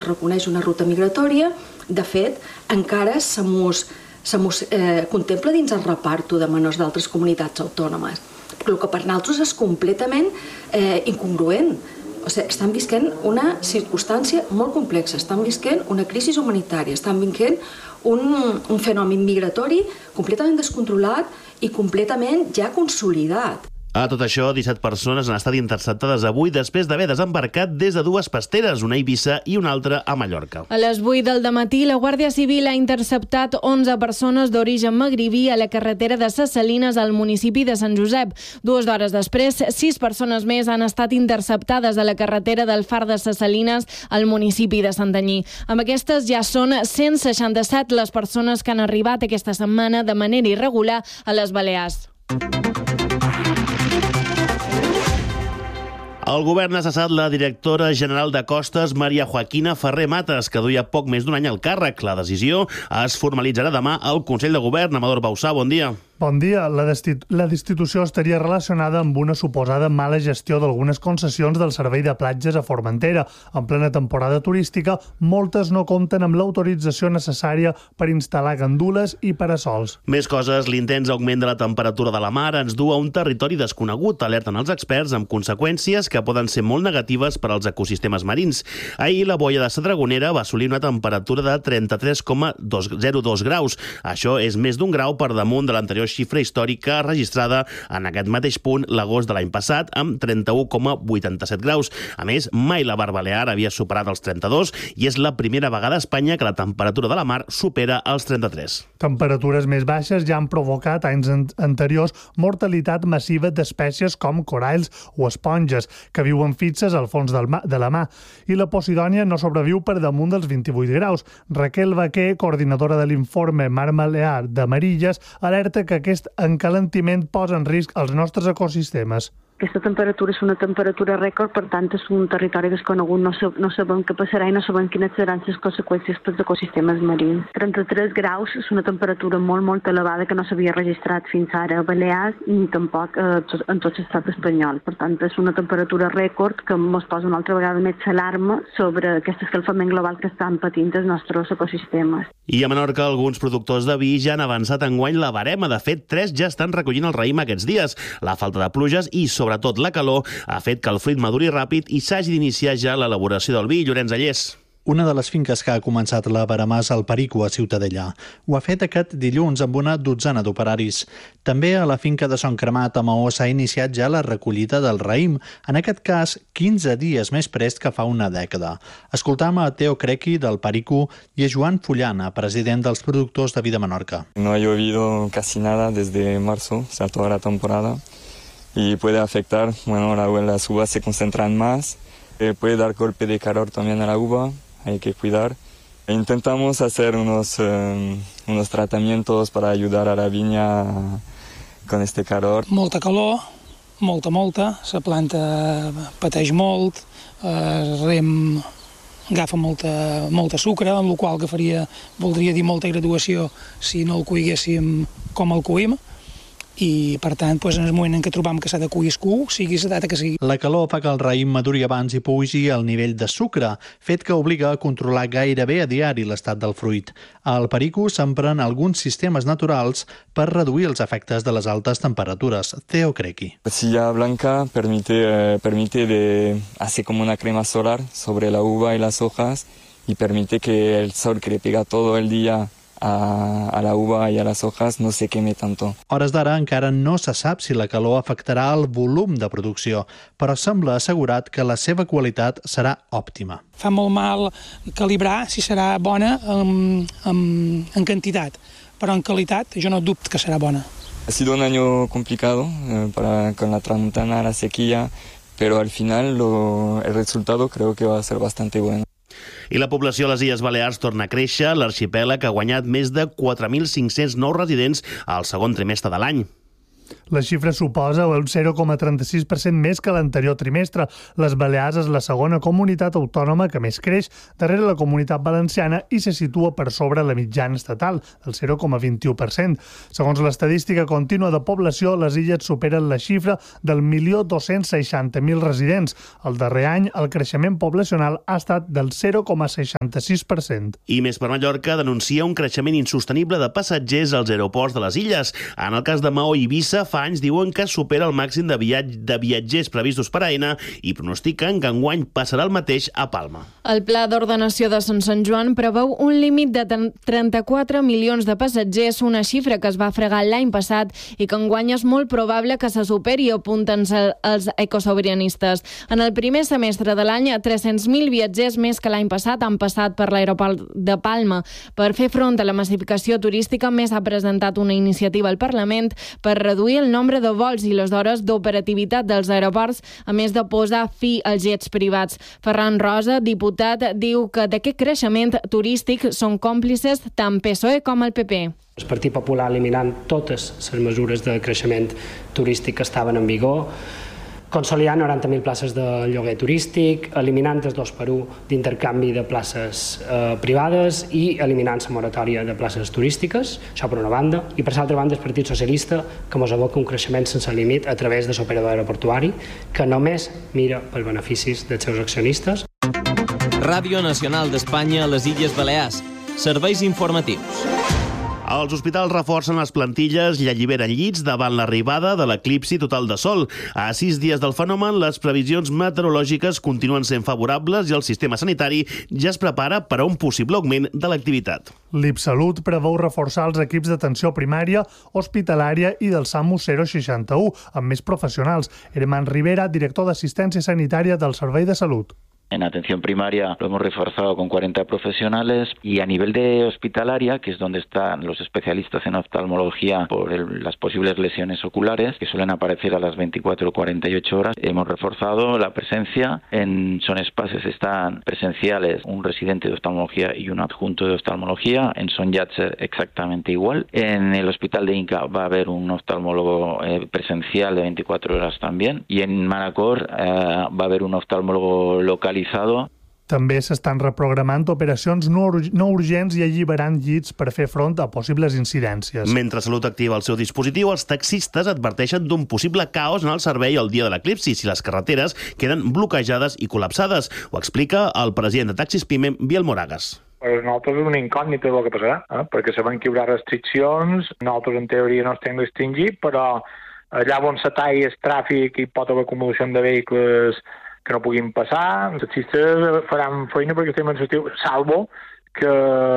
reconeix una ruta migratòria. De fet, encara se mos contempla dins el reparto de menors d'altres comunitats autònomes, el que per nosaltres és completament incongruent. O sigui, estan visquent una circumstància molt complexa, estan visquent una crisi humanitària, estan visquent un fenomen migratori completament descontrolat i completament ja consolidat. A tot això, 17 persones han estat interceptades avui després d'haver desembarcat des de dues pasteres, una a Eivissa i una altra a Mallorca. A les 8 del dematí, la Guàrdia Civil ha interceptat 11 persones d'origen magribí a la carretera de Ses Salines al municipi de Sant Josep. 2 hores després, 6 persones més han estat interceptades a la carretera del Far de Ses Salines al municipi de Santanyí. Amb aquestes ja són 167 les persones que han arribat aquesta setmana de manera irregular a les Balears. El govern ha cessat la directora general de Costes, Maria Joaquina Ferrer Mates, que duia poc més d'un any al càrrec. La decisió es formalitzarà demà al Consell de Govern. Amador Bausà, bon dia. Bon dia. La destitució estaria relacionada amb una suposada mala gestió d'algunes concessions del servei de platges a Formentera. En plena temporada turística, moltes no compten amb l'autorització necessària per instal·lar gandules i parasols. Més coses, l'intens augment de la temperatura de la mar ens du a un territori desconegut, alerten els experts, amb conseqüències que poden ser molt negatives per als ecosistemes marins. Ahir, la boia de Sadragonera va assolir una temperatura de 33,02 graus. Això és més d'un grau per damunt de l'anterior xifra històrica registrada en aquest mateix punt l'agost de l'any passat amb 31,87 graus. A més, mai la Bar Balear havia superat els 32 i és la primera vegada a Espanya que la temperatura de la mar supera els 33. Temperatures més baixes ja han provocat anys anteriors mortalitat massiva d'espècies com coralls o esponges que viuen fixes al fons de la mar i la Posidònia no sobreviu per damunt dels 28 graus. Raquel Baquer, coordinadora de l'informe Mar Balear de Marilles, alerta que aquest encalentiment posa en risc els nostres ecosistemes. Aquesta temperatura és una temperatura rècord, per tant és un territori desconegut, no sabem què passarà i no sabem quines seran les conseqüències pels ecosistemes marins. 33 graus és una temperatura molt elevada que no s'havia registrat fins ara a Balears ni tampoc en tot l'estat espanyol. Per tant, és una temperatura rècord que ens posa una altra vegada més l'alarma sobre aquest escalfament global que estan patint els nostres ecosistemes. I a Menorca, alguns productors de vi ja han avançat enguany la barema. De fet, 3 ja estan recollint el raïm aquests dies. La falta de pluges i, sobretot, la calor ha fet que el fruit maduri ràpid i s'hagi d'iniciar ja l'elaboració del vi. Llorenç Allés. Una de les finques que ha començat la barema és el Perico, a Ciutadella. Ho ha fet aquest dilluns amb una dotzena d'operaris. També a la finca de Son Cremat, a Maó, s'ha iniciat ja la recollida del raïm, en aquest cas 15 dies més prest que fa una dècada. Escoltam a Teo Crequi, del Perico, i a Joan Fullana, president dels productors de vi de Menorca. No ha llovido casi nada desde marzo, o sea, toda la temporada, y puede afectar, las uvas se concentran más, puede dar golpe de calor también a la uva, hay que cuidar. Intentamos hacer unos tratamientos para ayudar a la viña con este calor. Molta calor, molta. La planta pateix molt, el rem agafa molta sucre, amb la qual cosa voldria dir molta graduació si no el cuiguéssim com el cuim. I, per tant, en el moment en què trobam que s'ha de cuir sigui la data que sigui. La calor fa que el raïm maduri abans i pugi el nivell de sucre, fet que obliga a controlar gairebé a diari l'estat del fruit. Al Perico s'empren alguns sistemes naturals per reduir els efectes de les altes temperatures. Teo Crequi. La silla blanca permite de hacer como una crema solar sobre la uva y las hojas y permite que el sol que le pega todo el día a la uva i a les hojas no se queme tanto. A hores d'ara encara no se sap si la calor afectarà el volum de producció, però sembla assegurat que la seva qualitat serà òptima. Fa molt mal calibrar si serà bona en quantitat, però en qualitat jo no dubto que serà bona. Ha sido un año complicado con la tramontana, la sequía, pero al final el resultado creo que va a ser bastante bueno. I la població a les Illes Balears torna a créixer. L'arxipèlag ha guanyat més de 4.500 nous residents al segon trimestre de l'any. La xifra suposa un 0,36% més que l'anterior trimestre. Les Balears és la segona comunitat autònoma que més creix, darrere la Comunitat Valenciana, i se situa per sobre la mitjana estatal, el 0,21%. Segons l'estadística contínua de població, les illes superen la xifra del 1.260.000 residents. El darrer any, el creixement poblacional ha estat del 0,60%. 66%. I Més per Mallorca denuncia un creixement insostenible de passatgers als aeroports de les illes. En el cas de Maó i Eivissa, fa anys diuen que supera el màxim de viatgers previstos per AENA i pronostiquen que enguany passarà el mateix a Palma. El Pla d'Ordenació de Sant Joan preveu un límit de 34 milions de passatgers, una xifra que es va fregar l'any passat i que enguany és molt probable que se superi, apunten els ecosobrianistes. En el primer semestre de l'any, 300.000 viatgers més que l'any passat han passat per l'aeroport de Palma. Per fer front a la massificació turística, més ha presentat una iniciativa al Parlament per reduir el nombre de vols i les hores d'operativitat dels aeroports, a més de posar fi als jets privats. Ferran Rosa, diputat, diu que d'aquest creixement turístic són còmplices tant PSOE com el PP. El Partit Popular eliminant totes les mesures de creixement turístic que estaven en vigor, consolidant 90.000 places de lloguer turístic, eliminant els 2x1 d'intercanvi de places privades i eliminant la moratòria de places turístiques, això per una banda, i per l'altra banda el Partit Socialista, que ens aboca un creixement sense límit a través de l'operador aeroportuari, que només mira pels beneficis dels seus accionistes. Ràdio Nacional d'Espanya a les Illes Balears. Serveis informatius. Els hospitals reforcen les plantilles i alliberen llits davant l'arribada de l'eclipsi total de sol. A 6 dies del fenomen, les previsions meteorològiques continuen sent favorables i el sistema sanitari ja es prepara per a un possible augment de l'activitat. L'IPSalut preveu reforçar els equips d'atenció primària, hospitalària i del SAMU 061, amb més professionals. Herman Rivera, director d'assistència sanitària del Servei de Salut. En atención primaria lo hemos reforzado con 40 profesionales y a nivel de hospitalaria, que es donde están los especialistas en oftalmología por las posibles lesiones oculares, que suelen aparecer a las 24 o 48 horas, hemos reforzado la presencia. En Son Espases están presenciales un residente de oftalmología y un adjunto de oftalmología. En Son Llàtzer exactamente igual. En el hospital de Inca va a haber un oftalmólogo presencial de 24 horas también. Y en Manacor va a haber un oftalmólogo local. També s'estan reprogramant operacions no urgents i alliberant llits per fer front a possibles incidències. Mentre Salut activa el seu dispositiu, els taxistes adverteixen d'un possible caos en el servei el dia de l'eclipsi si les carreteres queden bloquejades i col·lapsades. Ho explica el president de Taxis Pime, Biel Moragas. Per nosaltres és una incògnita del que passarà, perquè sabem que hi haurà restriccions, nosaltres en teoria no estem restringits, però allà on s'atall el tràfic i pot haver acumulació de vehicles que no puguin passar. Els taxistes faran feina perquè estem en l'estiu, salvo que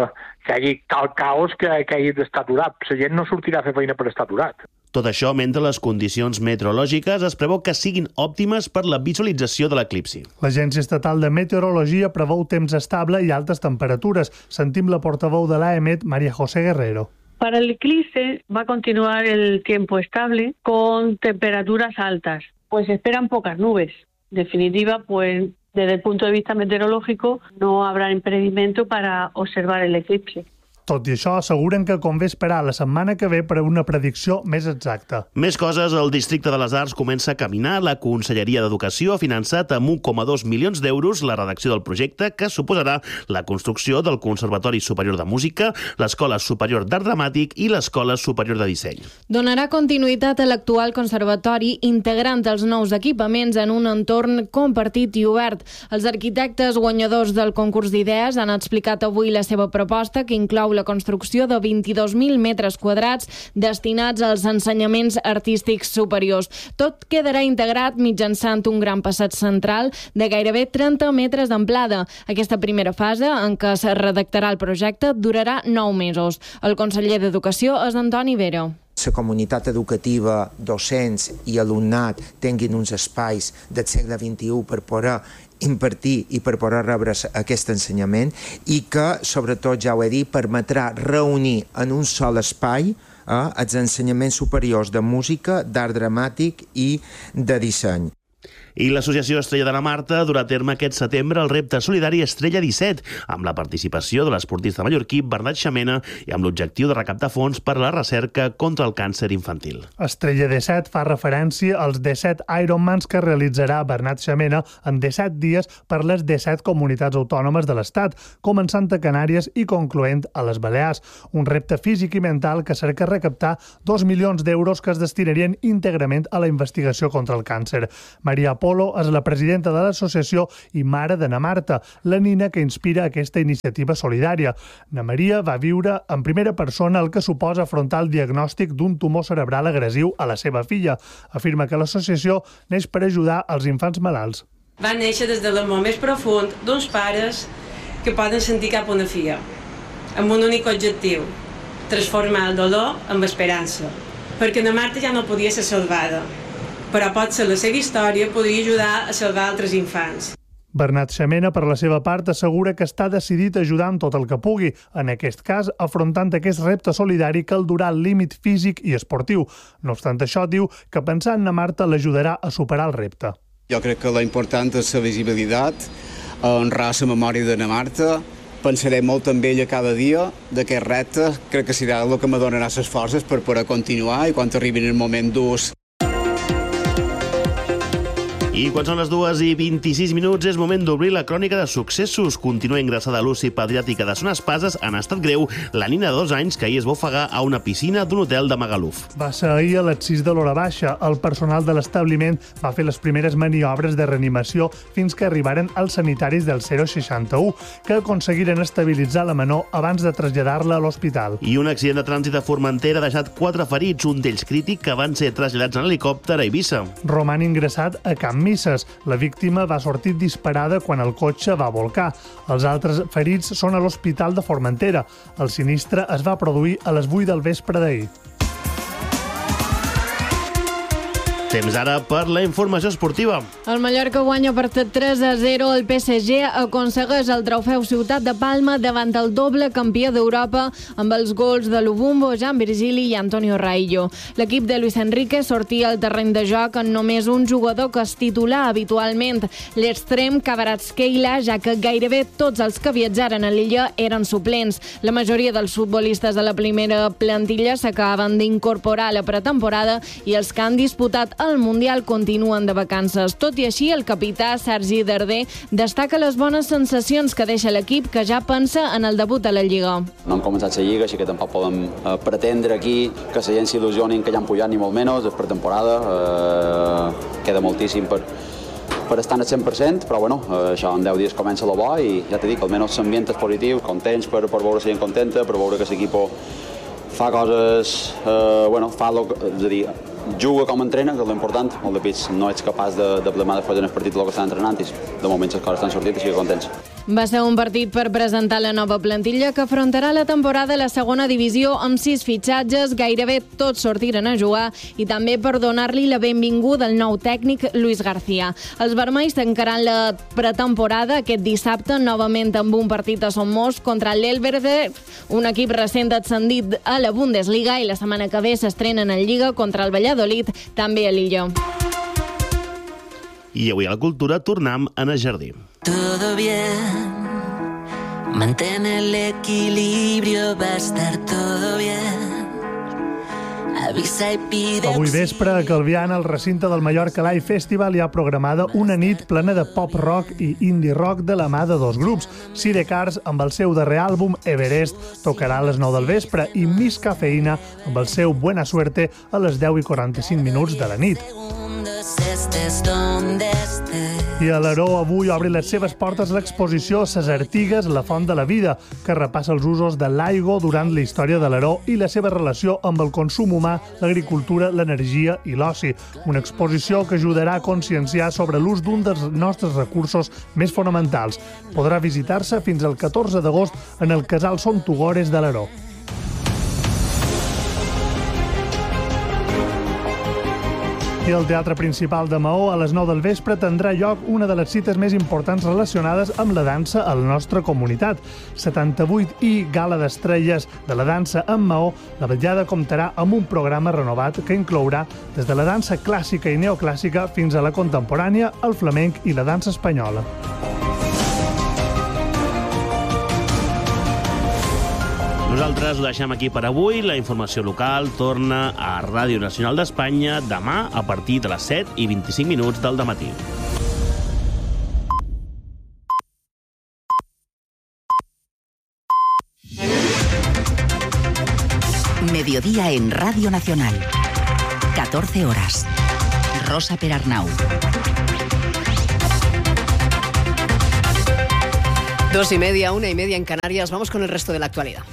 hi hagi tal caos que hagi d'estar aturat. La gent no sortirà a fer feina per estar aturat. Tot això mentre les condicions meteorològiques es preveu que siguin òptimes per la visualització de l'eclipsi. L'Agència Estatal de Meteorologia preveu temps estable i altes temperatures. Sentim la portaveu de l'AEMET, María José Guerrero. Para el eclipse va a continuar el tiempo estable con temperaturas altas. Pues se esperan pocas nubes. En definitiva, pues desde el punto de vista meteorológico no habrá impedimento para observar el eclipse. Tot i això, asseguren que convé esperar la setmana que ve per a una predicció més exacta. Més coses, el districte de les Arts comença a caminar. La Conselleria d'Educació ha finançat amb 1,2 milions d'euros la redacció del projecte que suposarà la construcció del Conservatori Superior de Música, l'Escola Superior d'Art Dramàtic i l'Escola Superior de Disseny. Donarà continuïtat a l'actual conservatori integrant els nous equipaments en un entorn compartit i obert. Els arquitectes guanyadors del concurs d'idees han explicat avui la seva proposta, que inclou la construcció de 22.000 metres quadrats destinats als ensenyaments artístics superiors. Tot quedarà integrat mitjançant un gran passeig central de gairebé 30 metres d'amplada. Aquesta primera fase, en què es redactarà el projecte, durarà 9 mesos. El conseller d'Educació és Antoni Vera. La comunitat educativa, docents i alumnat tinguin uns espais del segle XXI per poder impartir i per poder rebre aquest ensenyament i que, sobretot, ja ho he dit, permetrà reunir en un sol espai els ensenyaments superiors de música, d'art dramàtic i de disseny. I l'Associació Estrella de la Marta durà a terme aquest setembre el repte solidari Estrella 17, amb la participació de l'esportista mallorquí Bernat Xamena i amb l'objectiu de recaptar fons per a la recerca contra el càncer infantil. Estrella 17 fa referència als 17 Ironmans que realitzarà Bernat Xamena en 17 dies per les 17 comunitats autònomes de l'Estat, començant a Canàries i concloent a les Balears. Un repte físic i mental que cerca recaptar 2 milions d'euros que es destinarien íntegrament a la investigació contra el càncer. Maria Polo és la presidenta de l'associació i mare de na Marta, la nina que inspira aquesta iniciativa solidària. Na Maria va viure en primera persona el que suposa afrontar el diagnòstic d'un tumor cerebral agressiu a la seva filla. Afirma que l'associació neix per ajudar els infants malalts. Va néixer des de l'amor més profund d'uns pares que poden sentir cap una filla, amb un únic objectiu, transformar el dolor en esperança. Perquè na Marta ja no podia ser salvada, però potser la seva història podria ajudar a salvar altres infants. Bernat Xamena, per la seva part, assegura que està decidit a ajudar en tot el que pugui, en aquest cas afrontant aquest repte solidari que el durà al límit físic i esportiu. No obstant això, diu que pensar en na Marta l'ajudarà a superar el repte. Jo crec que l'important és la visibilitat, honrar la memòria de na Marta. Pensaré molt amb ella cada dia d'aquest repte. Crec que serà el que me donarà les forces per poder continuar i quan arribin el moment durs. I quan són les 2:26 és moment d'obrir la crònica de successos. Continua ingressada a l'UCI pediàtrica de Son Espases en estat greu la nina de 2 anys que ahir es va ofegar a una piscina d'un hotel de Magaluf. Va ser ahir a les 6 de l'hora baixa. El personal de l'establiment va fer les primeres maniobres de reanimació fins que arribaren els sanitaris del 061, que aconseguiren estabilitzar la menor abans de traslladar-la a l'hospital. I un accident de trànsit a Formentera ha deixat 4 ferits, un d'ells crític, que van ser traslladats en helicòpter a Eivissa. Roman ingressat a Can Misses. La víctima va sortir disparada quan el cotxe va volcar. Els altres ferits són a l'Hospital de Formentera. El sinistre es va produir a les 8 del vespre d'ahir. Temps ara per la informació esportiva. El Mallorca guanya per 3-0. El PSG aconsegueix el trofeu Ciutat de Palma davant el doble campió d'Europa amb els gols de Lubumbo, Jan Virgili i Antonio Raillo. L'equip de Luis Enrique sortia al terreny de joc amb només un jugador que es titular habitualment, l'extrem Kvaratskhelia, ja que gairebé tots els que viatjaren a l'illa eren suplents. La majoria dels futbolistes de la primera plantilla s'acaben d'incorporar a la pretemporada i els que han disputat el Mundial continuen de vacances. Tot i així, el capità Sergi Darder destaca les bones sensacions que deixa l'equip, que ja pensa en el debut a la Lliga. No hem començat la Lliga, així que tampoc podem pretendre aquí que la gent s'il·lusioni que ja han pujat ni molt menys, és pretemporada, queda moltíssim per estar al 100%, però bueno, això en 10 dies comença lo bo i ja t'he dit, almenys l'ambient és positiu, contents per veure la gent contenta, per veure que l'equip fa coses, és a dir, juga com entrena, que és l'important. El de pits no ets capaç de plasmar després en el partit el que estan entrenant i de moment les coses estan sortint, així que contents. Va ser un partit per presentar la nova plantilla que afrontarà la temporada a la segona divisió amb 6 fitxatges, gairebé tots sortiren a jugar, i també per donar-li la benvinguda al nou tècnic Luis García. Els vermells tancaran la pretemporada aquest dissabte novament amb un partit a Somos contra l'Elverberg, un equip recent ascendit a la Bundesliga, i la setmana que ve s'estrenen en Lliga contra el Valladolid, també a l'illa. I avui a la cultura tornem en el jardí. Todo bien, mantén el equilibrio, va a estar todo bien. Avisa y pide Avui vespre, a Calvià, en el recinte del Mallorca Live Festival, hi ha programada una nit plena de pop-rock i indie-rock de la mà de dos grups. Sidecars, amb el seu darrer àlbum, Everest, tocarà a les 9 del vespre, i Miss Cafeïna, amb el seu Buena Suerte, a les 10:45 de la nit. I a l'Aró avui obre les seves portes l'exposició Ses Artigues, la font de la vida, que repassa els usos de l'aigua durant la història de l'Aró i la seva relació amb el consum humà, l'agricultura, l'energia i l'oci. Una exposició que ajudarà a conscienciar sobre l'ús d'un dels nostres recursos més fonamentals. Podrà visitar-se fins al 14 d'agost en el Casal Son Tugores de l'Aró. I el Teatre Principal de Maó, a les 9 del vespre, tindrà lloc una de les cites més importants relacionades amb la dansa a la nostra comunitat. 78 i Gala d'Estrelles de la dansa en Maó, la vetllada comptarà amb un programa renovat que inclourà des de la dansa clàssica i neoclàssica fins a la contemporània, el flamenc i la dansa espanyola. Nosaltres ho deixem aquí per avui. La informació local torna a Ràdio Nacional d'Espanya demà a partir de les 7:25 del dematí. Mediodía en Radio Nacional. 14 horas. Rosa Perarnau. 2:30, 1:30 en Canarias. Vamos con el resto de la actualidad.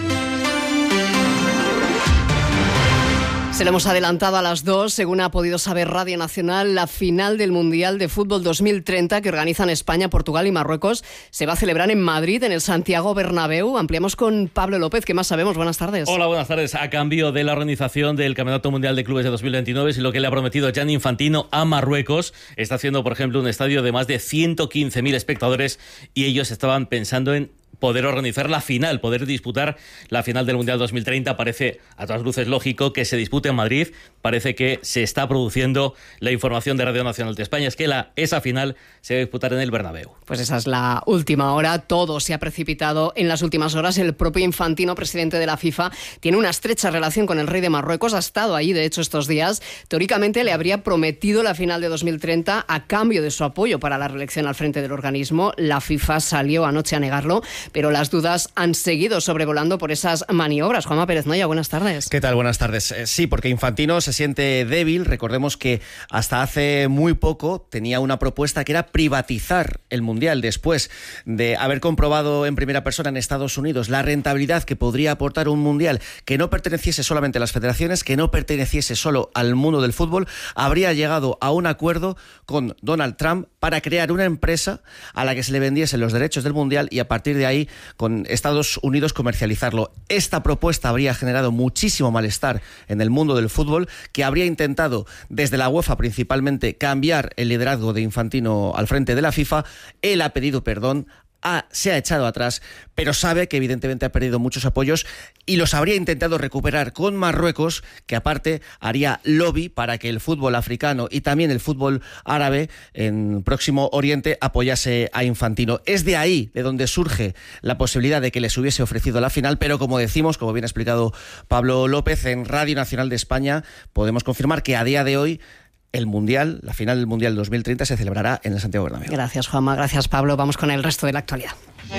Se lo hemos adelantado a las 2, según ha podido saber Radio Nacional, la final del Mundial de Fútbol 2030 que organizan España, Portugal y Marruecos se va a celebrar en Madrid, en el Santiago Bernabéu. Ampliamos con Pablo López. ¿Qué más sabemos? Buenas tardes. Hola, buenas tardes. A cambio de la organización del Campeonato Mundial de Clubes de 2029, y lo que le ha prometido Gianni Infantino a Marruecos, está haciendo, por ejemplo, un estadio de más de 115.000 espectadores, y ellos estaban pensando en poder organizar la final, poder disputar la final del Mundial 2030. Parece a todas luces lógico que se dispute en Madrid. Parece que se está produciendo. La información de Radio Nacional de España es que esa final se va a disputar en el Bernabéu. Pues esa es la última hora. Todo se ha precipitado en las últimas horas. El propio Infantino, presidente de la FIFA, tiene una estrecha relación con el rey de Marruecos. Ha estado ahí, de hecho, estos días. Teóricamente le habría prometido la final de 2030 a cambio de su apoyo para la reelección al frente del organismo. La FIFA salió anoche a negarlo, pero las dudas han seguido sobrevolando por esas maniobras. Juanma Pérez Noya, buenas tardes. ¿Qué tal? Buenas tardes. Sí, porque Infantino se siente débil. Recordemos que hasta hace muy poco tenía una propuesta que era privatizar el Mundial, después de haber comprobado en primera persona en Estados Unidos la rentabilidad que podría aportar un Mundial que no perteneciese solamente a las federaciones, que no perteneciese solo al mundo del fútbol. Habría llegado a un acuerdo con Donald Trump para crear una empresa a la que se le vendiesen los derechos del Mundial y a partir de ahí con Estados Unidos comercializarlo. Esta propuesta habría generado muchísimo malestar en el mundo del fútbol, que habría intentado desde la UEFA principalmente cambiar el liderazgo de Infantino al frente de la FIFA. Él ha pedido perdón, se ha echado atrás, pero sabe que evidentemente ha perdido muchos apoyos y los habría intentado recuperar con Marruecos, que aparte haría lobby para que el fútbol africano y también el fútbol árabe en Próximo Oriente apoyase a Infantino. Es de ahí de donde surge la posibilidad de que les hubiese ofrecido la final, pero como decimos, como bien ha explicado Pablo López, en Radio Nacional de España podemos confirmar que a día de hoy el Mundial, la final del Mundial 2030 se celebrará en el Santiago Bernabéu. Gracias, Juanma. Gracias, Pablo. Vamos con el resto de la actualidad.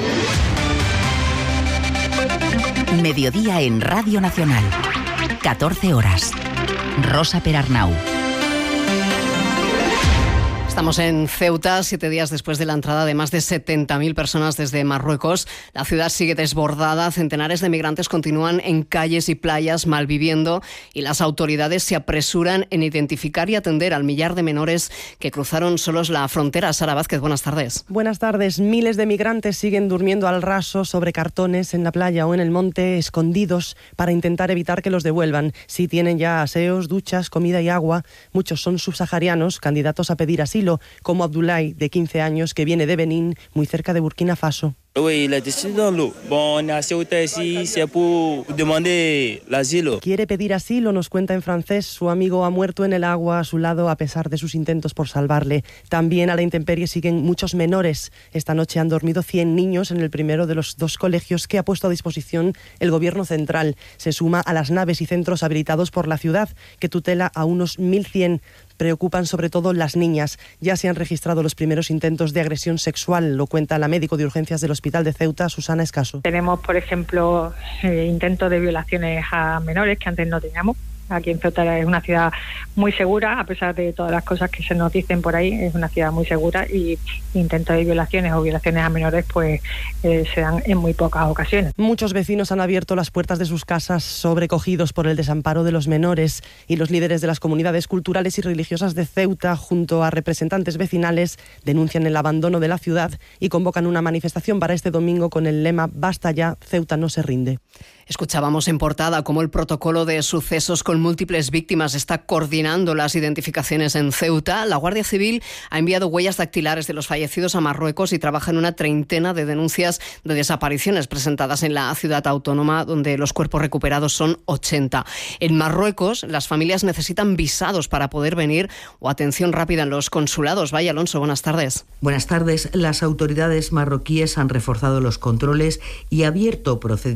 Mediodía en Radio Nacional. 14 horas. Rosa Perarnau. Estamos en Ceuta, 7 días después de la entrada de más de 70.000 personas desde Marruecos. La ciudad sigue desbordada, centenares de migrantes continúan en calles y playas malviviendo y las autoridades se apresuran en identificar y atender al millar de menores que cruzaron solos la frontera. Sara Vázquez, buenas tardes. Buenas tardes. Miles de migrantes siguen durmiendo al raso sobre cartones en la playa o en el monte, escondidos para intentar evitar que los devuelvan. Sí tienen ya aseos, duchas, comida y agua. Muchos son subsaharianos, candidatos a pedir asilo, como Abdoulaye, de 15 años, que viene de Benín, muy cerca de Burkina Faso. Quiere pedir asilo, nos cuenta en francés. Su amigo ha muerto en el agua a su lado a pesar de sus intentos por salvarle. También a la intemperie siguen muchos menores. Esta noche han dormido 100 niños en el primero de los 2 colegios que ha puesto a disposición el gobierno central. Se suma a las naves y centros habilitados por la ciudad, que tutela a unos 1.100. Preocupan sobre todo las niñas. Ya se han registrado los primeros intentos de agresión sexual, lo cuenta la médico de urgencias del Hospital de Ceuta, Susana Escaso. Tenemos, por ejemplo, intentos de violaciones a menores que antes no teníamos. Aquí en Ceuta es una ciudad muy segura, a pesar de todas las cosas que se nos dicen por ahí, es una ciudad muy segura y intentos de violaciones o violaciones a menores pues se dan en muy pocas ocasiones. Muchos vecinos han abierto las puertas de sus casas sobrecogidos por el desamparo de los menores y los líderes de las comunidades culturales y religiosas de Ceuta, junto a representantes vecinales, denuncian el abandono de la ciudad y convocan una manifestación para este domingo con el lema «Basta ya, Ceuta no se rinde». Escuchábamos en portada cómo el protocolo de sucesos con múltiples víctimas está coordinando las identificaciones en Ceuta. La Guardia Civil ha enviado huellas dactilares de los fallecidos a Marruecos y trabaja en una treintena de denuncias de desapariciones presentadas en la ciudad autónoma, donde los cuerpos recuperados son 80. En Marruecos, las familias necesitan visados para poder venir o atención rápida en los consulados. Vaya, Alonso, buenas tardes. Buenas tardes. Las autoridades marroquíes han reforzado los controles y abierto procedimientos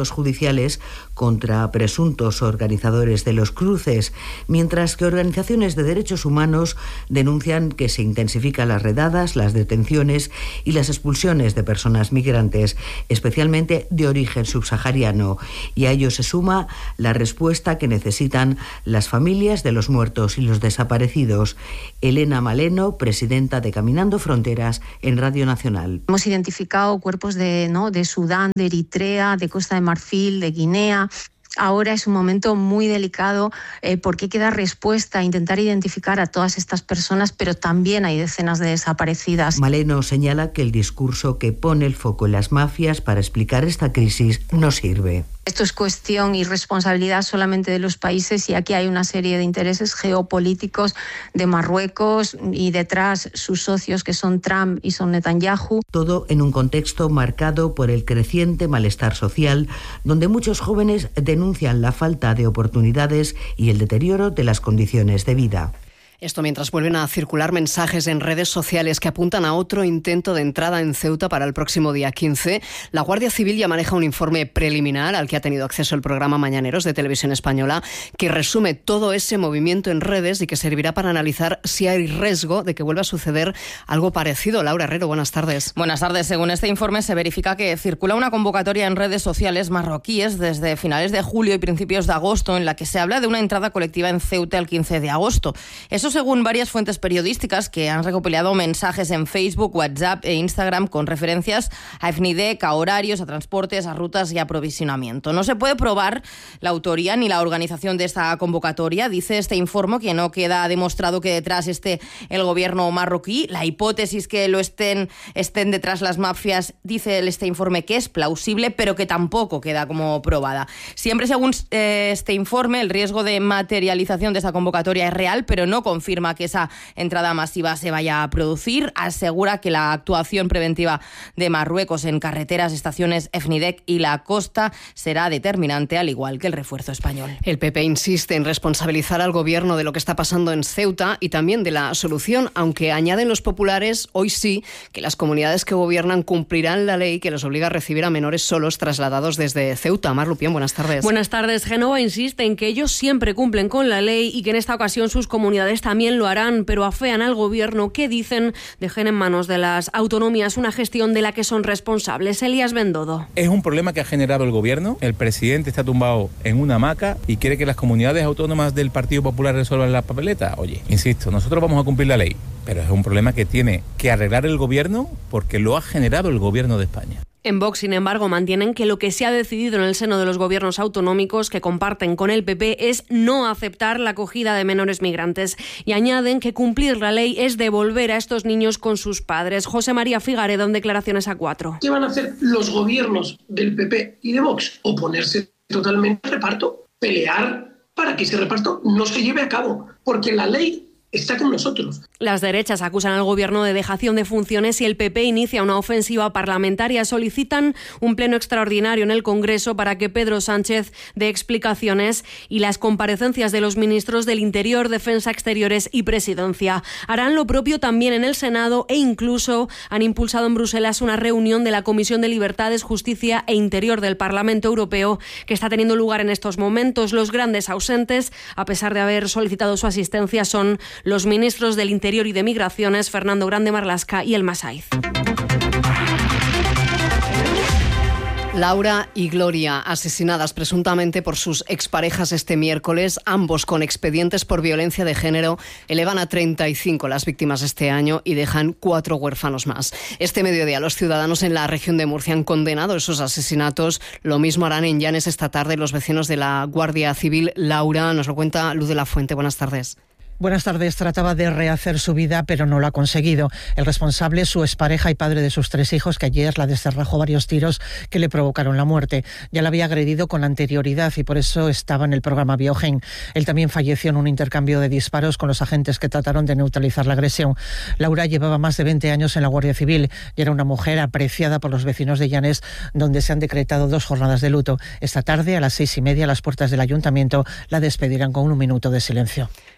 procedimientos judiciales contra presuntos organizadores de los cruces, mientras que organizaciones de derechos humanos denuncian que se intensifican las redadas, las detenciones y las expulsiones de personas migrantes, especialmente de origen subsahariano, y a ello se suma la respuesta que necesitan las familias de los muertos y los desaparecidos. Elena Maleno, presidenta de Caminando Fronteras en Radio Nacional. Hemos identificado cuerpos de Sudán, de Eritrea, de Costa de Marfil, de Guinea. Ahora es un momento muy delicado porque hay que dar respuesta, intentar identificar a todas estas personas, pero también hay decenas de desaparecidas. Maleno señala que el discurso que pone el foco en las mafias para explicar esta crisis no sirve. Esto es cuestión y responsabilidad solamente de los países, y aquí hay una serie de intereses geopolíticos de Marruecos y detrás sus socios que son Trump y son Netanyahu. Todo en un contexto marcado por el creciente malestar social, donde muchos jóvenes denuncian la falta de oportunidades y el deterioro de las condiciones de vida. Esto mientras vuelven a circular mensajes en redes sociales que apuntan a otro intento de entrada en Ceuta para el próximo día 15. La Guardia Civil ya maneja un informe preliminar al que ha tenido acceso el programa Mañaneros de Televisión Española, que resume todo ese movimiento en redes y que servirá para analizar si hay riesgo de que vuelva a suceder algo parecido. Laura Herrero, buenas tardes. Buenas tardes. Según este informe, se verifica que circula una convocatoria en redes sociales marroquíes desde finales de julio y principios de agosto, en la que se habla de una entrada colectiva en Ceuta el 15 de agosto. Eso según varias fuentes periodísticas que han recopilado mensajes en Facebook, WhatsApp e Instagram con referencias a FNIDEC, a horarios, a transportes, a rutas y aprovisionamiento. No se puede probar la autoría ni la organización de esta convocatoria. Dice este informe que no queda demostrado que detrás esté el gobierno marroquí. La hipótesis que lo estén detrás las mafias, dice este informe que es plausible, pero que tampoco queda como probada. Siempre según este informe, el riesgo de materialización de esta convocatoria es real, pero no confirma que esa entrada masiva se vaya a producir. Asegura que la actuación preventiva de Marruecos en carreteras, estaciones FNIDEC y la costa será determinante, al igual que el refuerzo español. El PP insiste en responsabilizar al gobierno de lo que está pasando en Ceuta y también de la solución, aunque añaden los populares, hoy sí, que las comunidades que gobiernan cumplirán la ley que los obliga a recibir a menores solos trasladados desde Ceuta. Mar Lupián, buenas tardes. Buenas tardes. Génova insiste en que ellos siempre cumplen con la ley y que en esta ocasión sus comunidades también lo harán, pero afean al gobierno que dicen dejen en manos de las autonomías una gestión de la que son responsables. Elías Bendodo. Es un problema que ha generado el gobierno. El presidente está tumbado en una hamaca y quiere que las comunidades autónomas del Partido Popular resuelvan las papeletas. Oye, insisto, nosotros vamos a cumplir la ley, pero es un problema que tiene que arreglar el gobierno porque lo ha generado el gobierno de España. En Vox, sin embargo, mantienen que lo que se ha decidido en el seno de los gobiernos autonómicos que comparten con el PP es no aceptar la acogida de menores migrantes y añaden que cumplir la ley es devolver a estos niños con sus padres. José María Figaredo en declaraciones a 4. ¿Qué van a hacer los gobiernos del PP y de Vox? Oponerse totalmente al reparto, pelear para que ese reparto no se lleve a cabo, porque la ley está con nosotros. Las derechas acusan al gobierno de dejación de funciones y el PP inicia una ofensiva parlamentaria. Solicitan un pleno extraordinario en el Congreso para que Pedro Sánchez dé explicaciones y las comparecencias de los ministros del Interior, Defensa, Exteriores y Presidencia. Harán lo propio también en el Senado e incluso han impulsado en Bruselas una reunión de la Comisión de Libertades, Justicia e Interior del Parlamento Europeo que está teniendo lugar en estos momentos. Los grandes ausentes, a pesar de haber solicitado su asistencia, son los ministros del Interior y de Migraciones, Fernando Grande Marlaska y Elma Saiz. Laura y Gloria, asesinadas presuntamente por sus exparejas este miércoles, ambos con expedientes por violencia de género, elevan a 35 las víctimas este año y dejan 4 huérfanos más. Este mediodía los ciudadanos en la región de Murcia han condenado esos asesinatos. Lo mismo harán en Llanes esta tarde los vecinos de la Guardia Civil. Laura, nos lo cuenta Luz de la Fuente. Buenas tardes. Buenas tardes. Trataba de rehacer su vida, pero no lo ha conseguido. El responsable, su expareja y padre de sus 3 hijos, que ayer la descerrajó varios tiros que le provocaron la muerte. Ya la había agredido con anterioridad y por eso estaba en el programa Biogen. Él también falleció en un intercambio de disparos con los agentes que trataron de neutralizar la agresión. Laura llevaba más de 20 años en la Guardia Civil y era una mujer apreciada por los vecinos de Llanes, donde se han decretado 2 jornadas de luto. Esta tarde, a las 6:30, a las puertas del ayuntamiento, la despedirán con 1 minuto de silencio.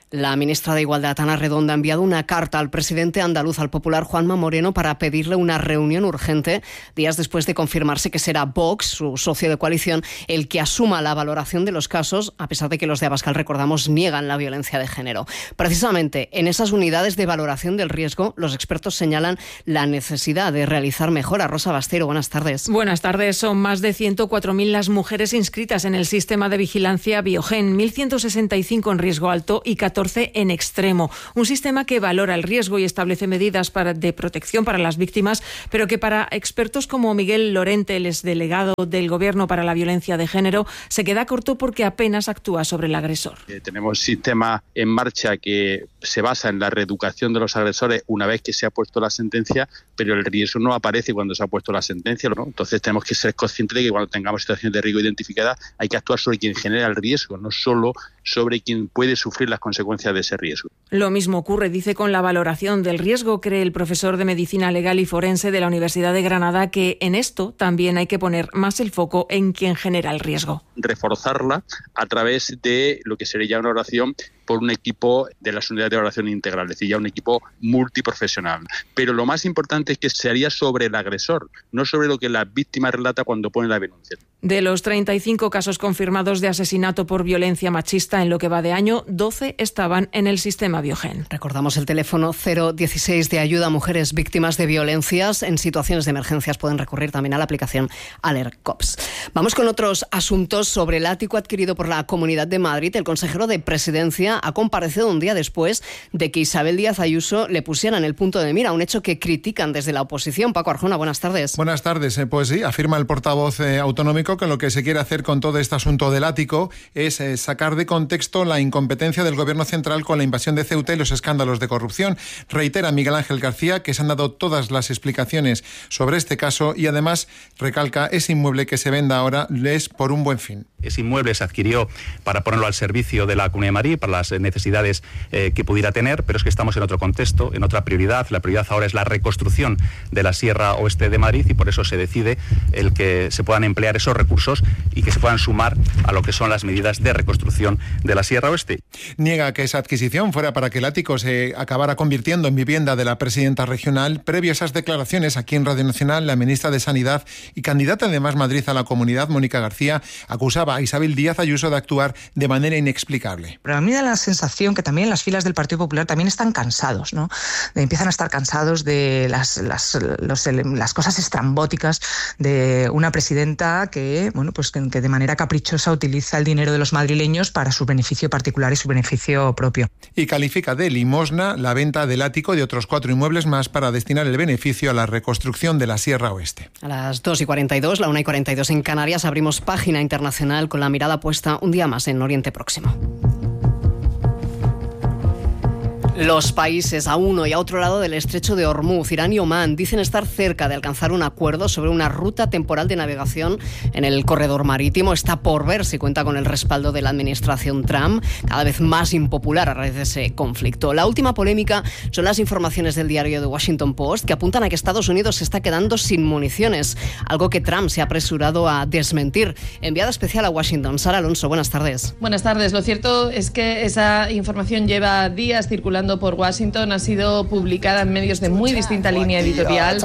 La ministra de Igualdad, Ana Redondo, ha enviado una carta al presidente andaluz, al popular Juanma Moreno, para pedirle una reunión urgente días después de confirmarse que será Vox, su socio de coalición, el que asuma la valoración de los casos, a pesar de que los de Abascal, recordamos, niegan la violencia de género. Precisamente en esas unidades de valoración del riesgo, los expertos señalan la necesidad de realizar mejoras. Rosa Bastero, buenas tardes. Buenas tardes. Son más de 104.000 las mujeres inscritas en el sistema de vigilancia Biogen, 1.165 en riesgo alto y 14 en extremo. Un sistema que valora el riesgo y establece medidas de protección para las víctimas, pero que para expertos como Miguel Lorente, el exdelegado del Gobierno para la violencia de género, se queda corto porque apenas actúa sobre el agresor. Tenemos un sistema en marcha que se basa en la reeducación de los agresores una vez que se ha puesto la sentencia, pero el riesgo no aparece cuando se ha puesto la sentencia, ¿no? Entonces tenemos que ser conscientes de que cuando tengamos situaciones de riesgo identificadas hay que actuar sobre quien genera el riesgo, no solo sobre quien puede sufrir las consecuencias de ese riesgo. Lo mismo ocurre, dice, con la valoración del riesgo. Cree el profesor de Medicina Legal y Forense de la Universidad de Granada que en esto también hay que poner más el foco en quien genera el riesgo. Reforzarla a través de lo que sería una oración por un equipo de las unidades de valoración integral, es decir, ya un equipo multiprofesional. Pero lo más importante es que se haría sobre el agresor, no sobre lo que la víctima relata cuando pone la denuncia. De los 35 casos confirmados de asesinato por violencia machista en lo que va de año, 12 estaban en el sistema Biogen. Recordamos el teléfono 016 de ayuda a mujeres víctimas de violencias. En situaciones de emergencias pueden recurrir también a la aplicación AlertCops. Vamos con otros asuntos. Sobre el ático adquirido por la Comunidad de Madrid, el consejero de Presidencia ha comparecido un día después de que Isabel Díaz Ayuso le pusiera en el punto de mira, un hecho que critican desde la oposición. Paco Arjona, buenas tardes. Buenas tardes. Pues sí, afirma el portavoz autonómico que lo que se quiere hacer con todo este asunto del ático es sacar de contexto la incompetencia del Gobierno central con la invasión de Ceuta y los escándalos de corrupción. Reitera Miguel Ángel García que se han dado todas las explicaciones sobre este caso y además recalca ese inmueble que se venda ahora es por un buen fin. Ese inmueble se adquirió para ponerlo al servicio de la Comunidad de Madrid, para las necesidades que pudiera tener, pero es que estamos en otro contexto, en otra prioridad. La prioridad ahora es la reconstrucción de la Sierra Oeste de Madrid y por eso se decide el que se puedan emplear esos recursos y que se puedan sumar a lo que son las medidas de reconstrucción de la Sierra Oeste. Niega que esa adquisición fuera para que el ático se acabara convirtiendo en vivienda de la presidenta regional. Previo a esas declaraciones, aquí en Radio Nacional, la ministra de Sanidad y candidata de Más Madrid a la Comunidad, Mónica García, acusaba a Isabel Díaz Ayuso de actuar de manera inexplicable. Pero a mí me da la sensación que también las filas del Partido Popular también están cansados, ¿no? Empiezan a estar cansados de las cosas estrambóticas de una presidenta que, bueno, pues que de manera caprichosa utiliza el dinero de los madrileños para su beneficio particular y su beneficio propio. Y califica de limosna la venta del ático de otros 4 inmuebles más para destinar el beneficio a la reconstrucción de la Sierra Oeste. A las 2:42, la 1:42 en Canarias, abrimos página internacional con la mirada puesta un día más en Oriente Próximo. Los países a uno y a otro lado del estrecho de Hormuz, Irán y Omán, dicen estar cerca de alcanzar un acuerdo sobre una ruta temporal de navegación en el corredor marítimo. Está por ver si cuenta con el respaldo de la administración Trump, cada vez más impopular a raíz de ese conflicto. La última polémica son las informaciones del diario The Washington Post que apuntan a que Estados Unidos se está quedando sin municiones, algo que Trump se ha apresurado a desmentir. Enviada especial a Washington, Sara Alonso, buenas tardes. Buenas tardes. Lo cierto es que esa información lleva días circulando por Washington, ha sido publicada en medios de muy distinta línea editorial.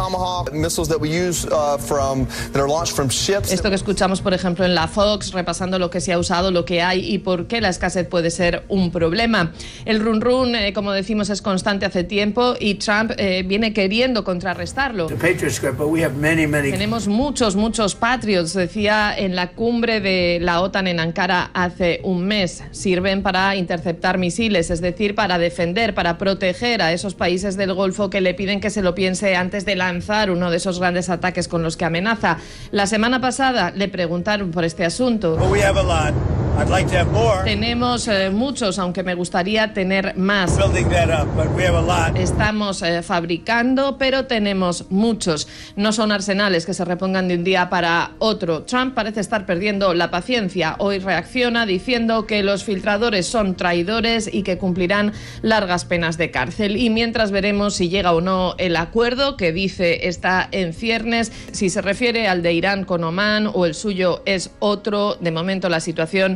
Esto que escuchamos, por ejemplo, en la Fox, repasando lo que se ha usado, lo que hay y por qué la escasez puede ser un problema. El run run, como decimos, es constante hace tiempo y Trump viene queriendo contrarrestarlo. Tenemos muchos Patriots, decía en la cumbre de la OTAN en Ankara hace un mes. Sirven para interceptar misiles, es decir, para defender, para proteger a esos países del Golfo que le piden que se lo piense antes de lanzar uno de esos grandes ataques con los que amenaza. La semana pasada le preguntaron por este asunto. Tenemos muchos, aunque me gustaría tener más. Estamos fabricando, pero tenemos muchos. No son arsenales que se repongan de un día para otro. Trump parece estar perdiendo la paciencia. Hoy reacciona diciendo que los filtradores son traidores y que cumplirán largas penas de cárcel. Y mientras veremos si llega o no el acuerdo que dice está en ciernes, si se refiere al de Irán con Omán o el suyo es otro. De momento la situación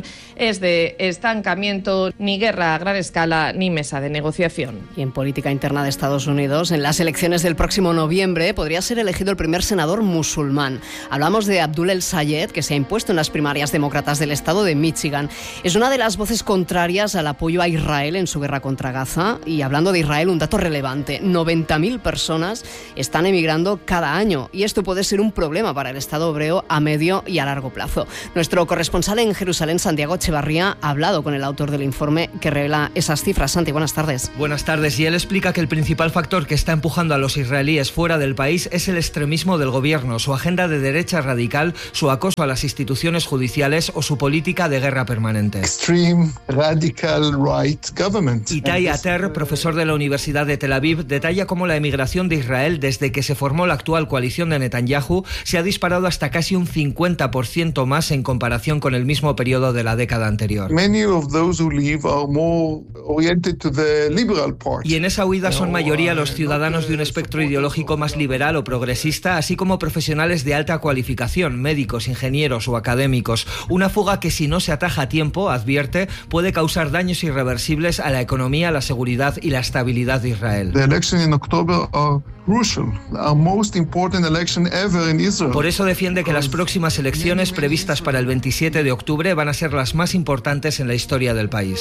es de estancamiento, ni guerra a gran escala, ni mesa de negociación. Y en política interna de Estados Unidos, en las elecciones del próximo noviembre, podría ser elegido el primer senador musulmán. Hablamos de Abdul El Sayed, que se ha impuesto en las primarias demócratas del estado de Michigan. Es una de las voces contrarias al apoyo a Israel en su guerra contra Gaza. Y hablando de Israel, un dato relevante: 90.000 personas están emigrando cada año. Y esto puede ser un problema para el Estado hebreo a medio y a largo plazo. Nuestro corresponsal en Jerusalén, Santiago Echevarría, ha hablado con el autor del informe que revela esas cifras. Santi, buenas tardes. Buenas tardes. Y él explica que el principal factor que está empujando a los israelíes fuera del país es el extremismo del gobierno, su agenda de derecha radical, su acoso a las instituciones judiciales o su política de guerra permanente. Extreme radical right government. Itai Ater, profesor de la Universidad de Tel Aviv, detalla cómo la emigración de Israel desde que se formó la actual coalición de Netanyahu se ha disparado hasta casi un 50% más en comparación con el mismo periodo de la década anterior. Many of those who leave are more oriented to the liberal part. Y en esa huida son mayoría los ciudadanos de un espectro ideológico más liberal o progresista, así como profesionales de alta cualificación, médicos, ingenieros o académicos. Una fuga que, si no se ataja a tiempo, advierte, puede causar daños irreversibles a la economía, la seguridad y la estabilidad de Israel. The election in October are crucial, our most important election ever in Israel. Por eso defiende que las próximas elecciones previstas para el 27 de octubre van a ser las más importantes en la historia del país.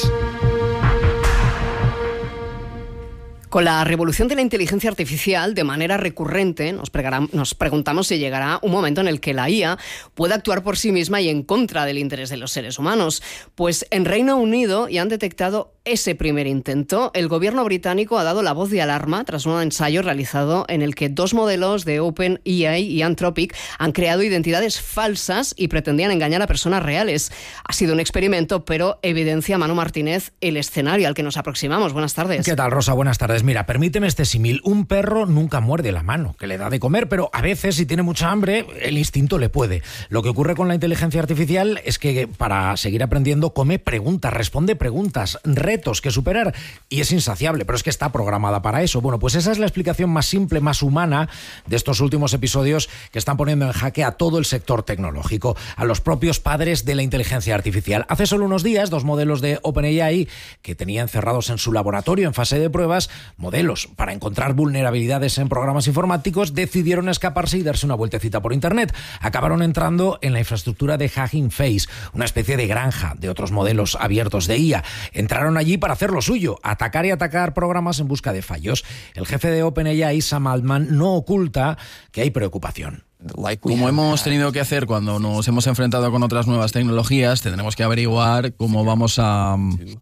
Con la revolución de la inteligencia artificial, de manera recurrente, nos preguntamos si llegará un momento en el que la IA pueda actuar por sí misma y en contra del interés de los seres humanos. Pues en Reino Unido ya han detectado ese primer intento. El gobierno británico ha dado la voz de alarma tras un ensayo realizado en el que dos modelos de OpenAI y Anthropic han creado identidades falsas y pretendían engañar a personas reales. Ha sido un experimento, pero evidencia, Manu Martínez, el escenario al que nos aproximamos. Buenas tardes. ¿Qué tal, Rosa? Buenas tardes. Mira, permíteme este símil. Un perro nunca muerde la mano que le da de comer, pero a veces, si tiene mucha hambre, el instinto le puede. Lo que ocurre con la inteligencia artificial es que para seguir aprendiendo come preguntas, responde preguntas, retos que superar, y es insaciable, pero es que está programada para eso. Bueno, pues esa es la explicación más simple, más humana de estos últimos episodios que están poniendo en jaque a todo el sector tecnológico, a los propios padres de la inteligencia artificial. Hace solo unos días, dos modelos de OpenAI que tenía encerrados en su laboratorio en fase de pruebas, modelos para encontrar vulnerabilidades en programas informáticos, decidieron escaparse y darse una vueltecita por internet. Acabaron entrando en la infraestructura de Hugging Face, una especie de granja de otros modelos abiertos de IA. Entraron allí para hacer lo suyo, atacar y atacar programas en busca de fallos. El jefe de OpenAI, Sam Altman, no oculta que hay preocupación. Como hemos tenido que hacer cuando nos hemos enfrentado con otras nuevas tecnologías, tendremos que averiguar cómo vamos a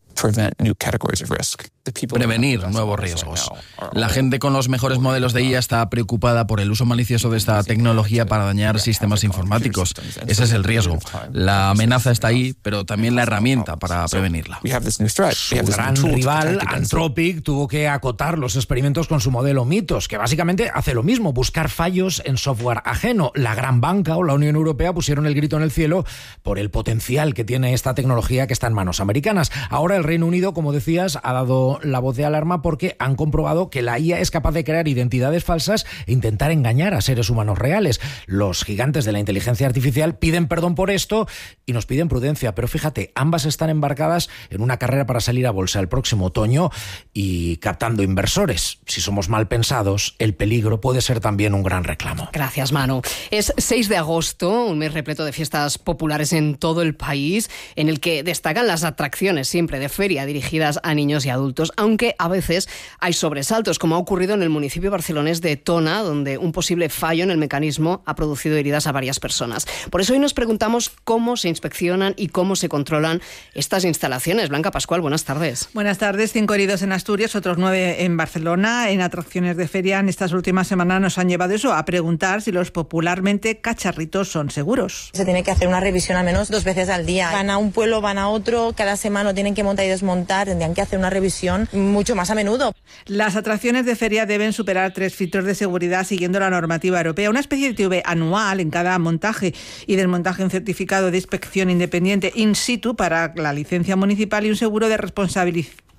prevenir nuevos riesgos. La gente con los mejores modelos de IA está preocupada por el uso malicioso de esta tecnología para dañar sistemas informáticos. Ese es el riesgo. La amenaza está ahí, pero también la herramienta para prevenirla. Su gran rival, Anthropic, tuvo que acotar los experimentos con su modelo Mythos, que básicamente hace lo mismo, buscar fallos en software ajeno. La gran banca o la Unión Europea pusieron el grito en el cielo por el potencial que tiene esta tecnología que está en manos americanas. Ahora el Reino Unido, como decías, ha dado la voz de alarma porque han comprobado que la IA es capaz de crear identidades falsas e intentar engañar a seres humanos reales. Los gigantes de la inteligencia artificial piden perdón por esto y nos piden prudencia, pero fíjate, ambas están embarcadas en una carrera para salir a bolsa el próximo otoño y captando inversores. Si somos mal pensados, el peligro puede ser también un gran reclamo. Gracias, Manu. Es 6 de agosto, un mes repleto de fiestas populares en todo el país, en el que destacan las atracciones siempre de feria dirigidas a niños y adultos, aunque a veces hay sobresaltos, como ha ocurrido en el municipio barcelonés de Tona, donde un posible fallo en el mecanismo ha producido heridas a varias personas. Por eso hoy nos preguntamos cómo se inspeccionan y cómo se controlan estas instalaciones. Blanca Pascual, buenas tardes. Buenas tardes. 5 heridos en Asturias, otros 9 en Barcelona. En atracciones de feria en estas últimas semanas nos han llevado eso, a preguntar si los popularmente cacharritos son seguros. Se tiene que hacer una revisión al menos 2 veces al día. Van a un pueblo, van a otro, cada semana tienen que montar y desmontar, tendrían que hacer una revisión mucho más a menudo. Las atracciones de feria deben superar 3 filtros de seguridad siguiendo la normativa europea, una especie de TV anual en cada montaje y desmontaje, un certificado de inspección independiente in situ para la licencia municipal y un seguro de responsabilidad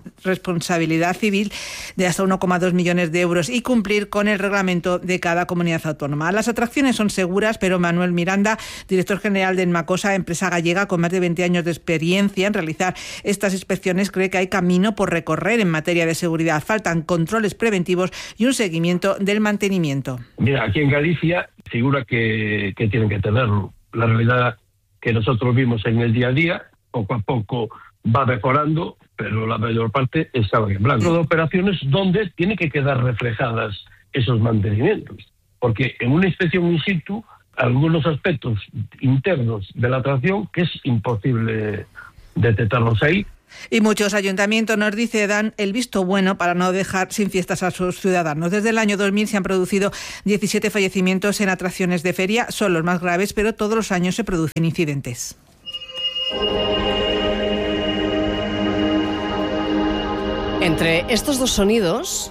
responsabilidad civil de hasta 1,2 millones de euros y cumplir con el reglamento de cada comunidad autónoma. Las atracciones son seguras, pero Manuel Miranda, director general de Enmacosa, empresa gallega con más de 20 años de experiencia en realizar estas inspecciones, cree que hay camino por recorrer en materia de seguridad. Faltan controles preventivos y un seguimiento del mantenimiento. Mira, aquí en Galicia figura que tienen que tenerlo. La realidad que nosotros vimos en el día a día, poco a poco va mejorando, pero la mayor parte está en blanco. De operaciones donde tienen que quedar reflejadas esos mantenimientos, porque en una inspección in situ, algunos aspectos internos de la atracción que es imposible detectarlos ahí. Y muchos ayuntamientos, nos dice, dan el visto bueno para no dejar sin fiestas a sus ciudadanos. Desde el año 2000 se han producido 17 fallecimientos en atracciones de feria, son los más graves, pero todos los años se producen incidentes. Entre estos dos sonidos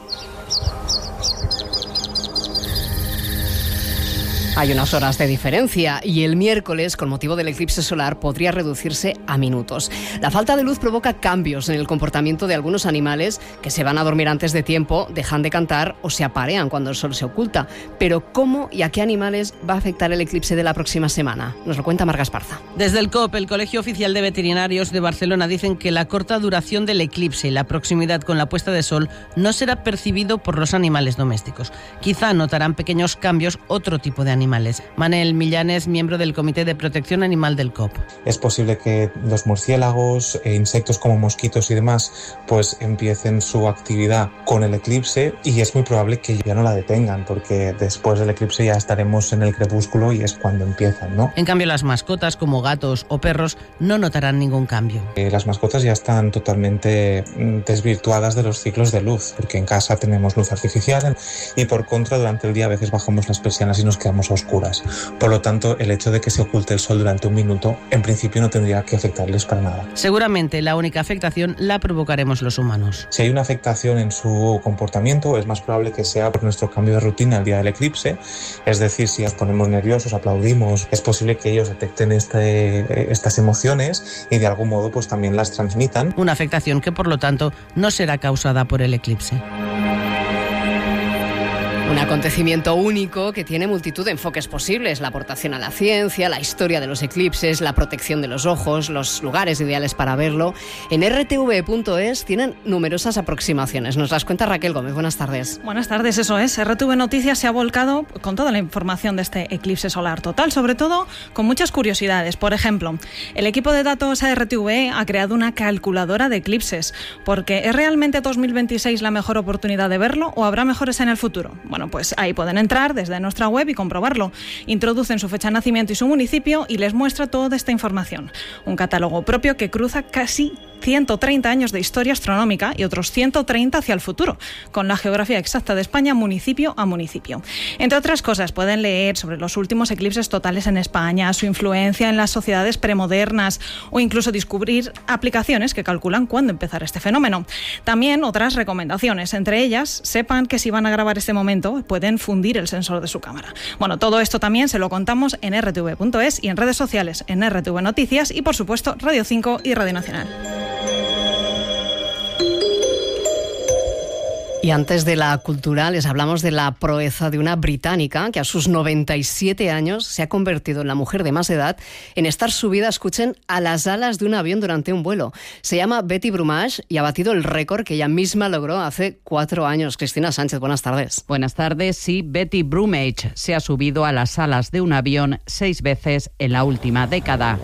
hay unas horas de diferencia y el miércoles, con motivo del eclipse solar, podría reducirse a minutos. La falta de luz provoca cambios en el comportamiento de algunos animales que se van a dormir antes de tiempo, dejan de cantar o se aparean cuando el sol se oculta. Pero ¿cómo y a qué animales va a afectar el eclipse de la próxima semana? Nos lo cuenta Marga Esparza. Desde el COP, el Colegio Oficial de Veterinarios de Barcelona, dicen que la corta duración del eclipse y la proximidad con la puesta de sol no será percibido por los animales domésticos. Quizá notarán pequeños cambios otro tipo de animales. Manel Millanes, miembro del Comité de Protección Animal del COP. Es posible que los murciélagos, insectos como mosquitos y demás, pues empiecen su actividad con el eclipse y es muy probable que ya no la detengan, porque después del eclipse ya estaremos en el crepúsculo y es cuando empiezan, ¿no? En cambio, las mascotas como gatos o perros no notarán ningún cambio. Las mascotas ya están totalmente desvirtuadas de los ciclos de luz, porque en casa tenemos luz artificial y por contra durante el día a veces bajamos las persianas y nos quedamos a oscuras. Por lo tanto, el hecho de que se oculte el sol durante un minuto, en principio no tendría que afectarles para nada. Seguramente la única afectación la provocaremos los humanos. Si hay una afectación en su comportamiento, es más probable que sea por nuestro cambio de rutina el día del eclipse. Es decir, si nos ponemos nerviosos, aplaudimos, es posible que ellos detecten estas emociones y de algún modo pues también las transmitan. Una afectación que por lo tanto no será causada por el eclipse. Un acontecimiento único que tiene multitud de enfoques posibles: la aportación a la ciencia, la historia de los eclipses, la protección de los ojos, los lugares ideales para verlo. En rtv.es tienen numerosas aproximaciones. Nos las cuenta Raquel Gómez. Buenas tardes. Buenas tardes, eso es. RTV Noticias se ha volcado con toda la información de este eclipse solar total, sobre todo con muchas curiosidades. Por ejemplo, el equipo de datos RTV ha creado una calculadora de eclipses, porque ¿es realmente 2026 la mejor oportunidad de verlo o habrá mejores en el futuro? Bueno, pues ahí pueden entrar desde nuestra web y comprobarlo. Introducen su fecha de nacimiento y su municipio y les muestra toda esta información. Un catálogo propio que cruza casi 130 años de historia astronómica y otros 130 hacia el futuro, con la geografía exacta de España municipio a municipio. Entre otras cosas, pueden leer sobre los últimos eclipses totales en España, su influencia en las sociedades premodernas o incluso descubrir aplicaciones que calculan cuándo empezará este fenómeno. También otras recomendaciones, entre ellas, sepan que si van a grabar este momento pueden fundir el sensor de su cámara. Bueno, todo esto también se lo contamos en rtv.es y en redes sociales, en RTV Noticias y por supuesto Radio 5 y Radio Nacional. Y antes de la cultura les hablamos de la proeza de una británica que a sus 97 años se ha convertido en la mujer de más edad en estar subida, escuchen, a las alas de un avión durante un vuelo. Se llama Betty Brumage y ha batido el récord que ella misma logró hace 4 años. Cristina Sánchez, buenas tardes. Buenas tardes. Sí, Betty Brumage se ha subido a las alas de un avión 6 veces en la última década.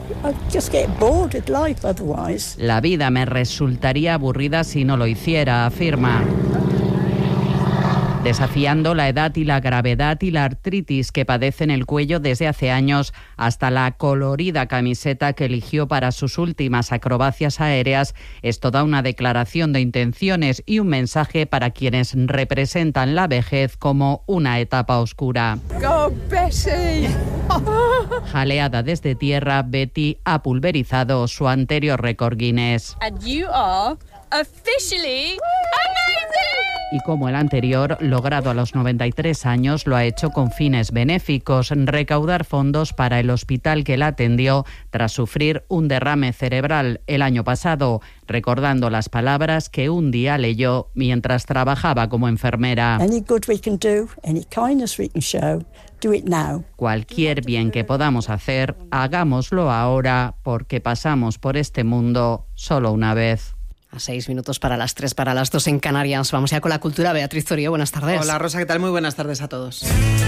La vida me resultaría aburrida si no lo hiciera, afirma. Desafiando la edad y la gravedad y la artritis que padece en el cuello desde hace años, hasta la colorida camiseta que eligió para sus últimas acrobacias aéreas, es toda una declaración de intenciones y un mensaje para quienes representan la vejez como una etapa oscura. ¡Go, Betty! Jaleada desde tierra, Betty ha pulverizado su anterior récord Guinness. And you are officially amazing! y como el anterior, logrado a los 93 años, lo ha hecho con fines benéficos, recaudar fondos para el hospital que la atendió tras sufrir un derrame cerebral el año pasado, recordando las palabras que un día leyó mientras trabajaba como enfermera. Any good we can do, any kindness we can show, do it now. Cualquier bien que podamos hacer, hagámoslo ahora, porque pasamos por este mundo solo una vez. A 6 minutos para las 3, para las 2 en Canarias. Vamos ya con la cultura. Beatriz Zorío, buenas tardes. Hola Rosa, ¿qué tal? Muy buenas tardes a todos.